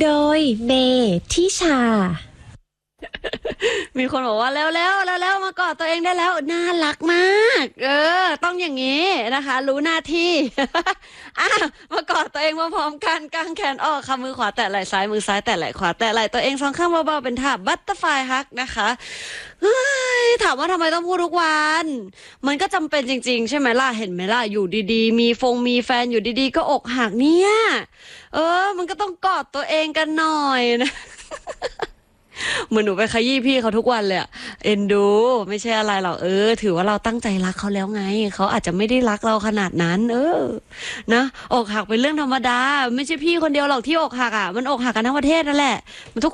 โดยเบทิชามีคนบอกว่าแล้วมากอดตัวเองได้แล้วน่ารักมาก ต้องอย่างนี้นะคะ รู้หน้าที่ มากอดตัวเองพร้อมๆกันกางแขนออกค่ะมือขวาแตะไหล่ซ้ายมือซ้ายแตะไหล่ขวาแตะไหล่ตัวเองสองข้างเบาๆเป็นท่าบัตเตอร์ฟลายฮักนะคะเฮ้ยถามว่าทำไมต้องพูดทุกวันมันก็จำเป็นจริงๆใช่ไหมล่ะเห็นไหมล่ะอยู่ดีๆมีแฟนอยู่ดีๆก็อกหักเนี่ยมันก็ต้องกอดตัวเองกันหน่อยนะ เหมือนหนูไปขยี้พี่เขาทุกวันเลยอะเอ็นดูไม่ใช่อะไรหรอกถือว่าเราตั้งใจรักเขาแล้วไงเขาอาจจะไม่ได้รักเราขนาดนั้นนะอกหักเป็นเรื่องธรรมดาไม่ใช่พี่คนเดียวหรอกที่อกหักอ่ะมันอกหักกันทั้งประเทศนั่นแหละมันทุก